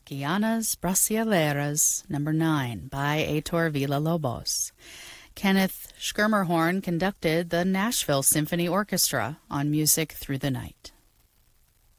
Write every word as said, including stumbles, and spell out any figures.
Bachianas Brasileiras, number nine, by Heitor Villa-Lobos. Kenneth Schirmerhorn conducted the Nashville Symphony Orchestra on Music Through the Night.